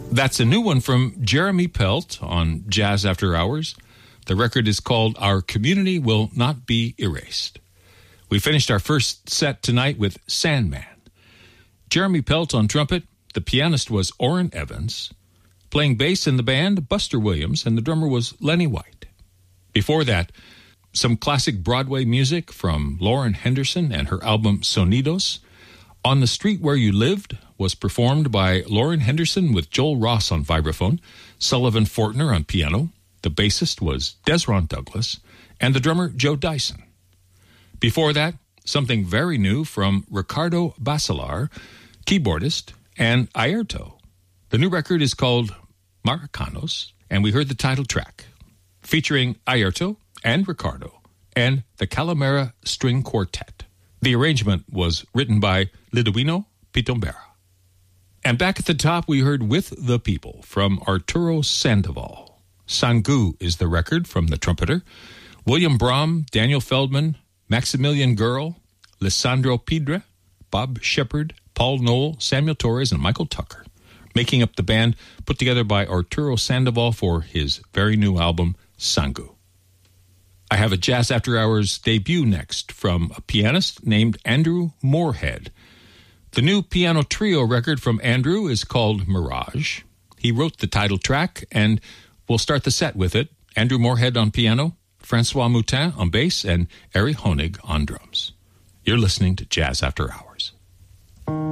That's a new one from Jeremy Pelt on Jazz After Hours. The record is called Our Community Will Not Be Erased. We finished our first set tonight with Sandman. Jeremy Pelt on trumpet. The pianist was Orrin Evans. Playing bass in the band, Buster Williams, and the drummer was Lenny White. Before that, some classic Broadway music from Lauren Henderson and her album Sonidos. On the Street Where You Lived was performed by Lauren Henderson with Joel Ross on vibraphone, Sullivan Fortner on piano. The bassist was Desron Douglas, and the drummer Joe Dyson. Before that, something very new from Ricardo Basilar, keyboardist, and Airto. The new record is called Maricanos, and we heard the title track, featuring Airto and Ricardo, and the Calamera String Quartet. The arrangement was written by Liduino Pitombera. And back at the top, we heard With the People from Arturo Sandoval. Sangu is the record from the trumpeter. William Brahm, Daniel Feldman, Maximilian Girl, Lissandro Pidre, Bob Shepard, Paul Knoll, Samuel Torres, and Michael Tucker, making up the band put together by Arturo Sandoval for his very new album, Sangu. I have a Jazz After Hours debut next from a pianist named Andrew Moorhead. The new piano trio record from Andrew is called Mirage. He wrote the title track, and we'll start the set with it. Andrew Moorhead on piano, Francois Moutin on bass, and Ari Honig on drums. You're listening to Jazz After Hours.